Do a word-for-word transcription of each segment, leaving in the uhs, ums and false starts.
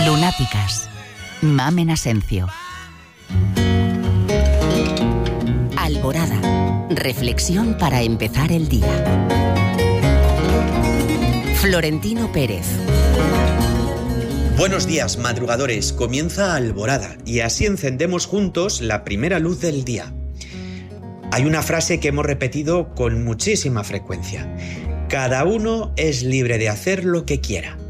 Lunáticas. Mamen Asencio. Alborada. Reflexión para empezar el día. Florentino Pérez. Buenos días, madrugadores. Comienza Alborada y así encendemos juntos la primera luz del día. Hay una frase que hemos repetido con muchísima frecuencia. Cada uno es libre de hacer lo que quiera.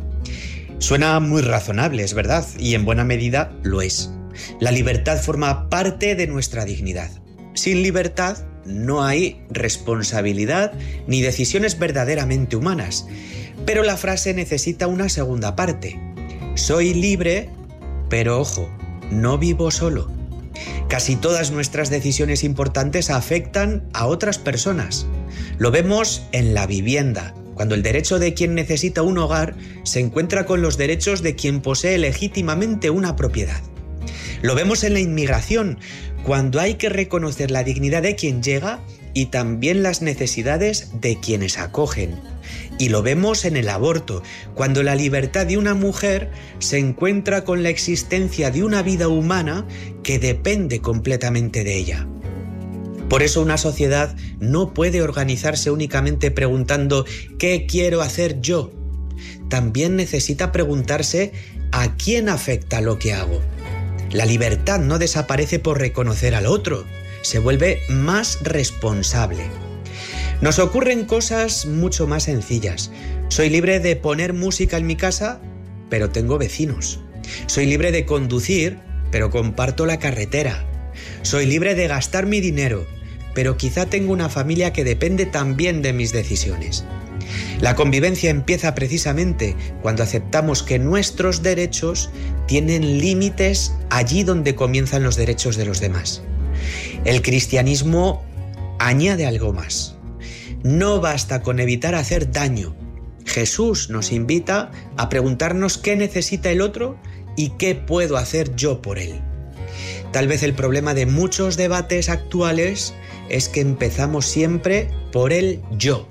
Suena muy razonable, es verdad, y en buena medida lo es. La libertad forma parte de nuestra dignidad. Sin libertad no hay responsabilidad ni decisiones verdaderamente humanas. Pero la frase necesita una segunda parte. Soy libre, pero ojo, no vivo solo. Casi todas nuestras decisiones importantes afectan a otras personas. Lo vemos en la vivienda, cuando el derecho de quien necesita un hogar se encuentra con los derechos de quien posee legítimamente una propiedad. Lo vemos en la inmigración, cuando hay que reconocer la dignidad de quien llega y también las necesidades de quienes acogen. Y lo vemos en el aborto, cuando la libertad de una mujer se encuentra con la existencia de una vida humana que depende completamente de ella. Por eso una sociedad no puede organizarse únicamente preguntando ¿qué quiero hacer yo? También necesita preguntarse ¿a quién afecta lo que hago? La libertad no desaparece por reconocer al otro, se vuelve más responsable. Nos ocurren cosas mucho más sencillas. Soy libre de poner música en mi casa, pero tengo vecinos. Soy libre de conducir, pero comparto la carretera. Soy libre de gastar mi dinero, pero quizá tengo una familia que depende también de mis decisiones. La convivencia empieza precisamente cuando aceptamos que nuestros derechos tienen límites allí donde comienzan los derechos de los demás. El cristianismo añade algo más. No basta con evitar hacer daño. Jesús nos invita a preguntarnos qué necesita el otro y qué puedo hacer yo por él. Tal vez el problema de muchos debates actuales es que empezamos siempre por el yo.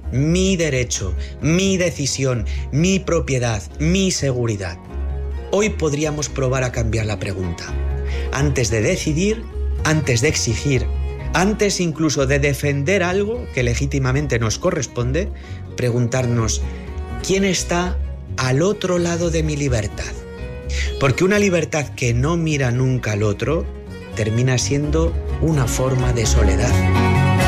Mi derecho, mi decisión, mi propiedad, mi seguridad. Hoy podríamos probar a cambiar la pregunta. Antes de decidir, antes de exigir, antes incluso de defender algo que legítimamente nos corresponde, preguntarnos ¿quién está al otro lado de mi libertad? Porque una libertad que no mira nunca al otro termina siendo una forma de soledad.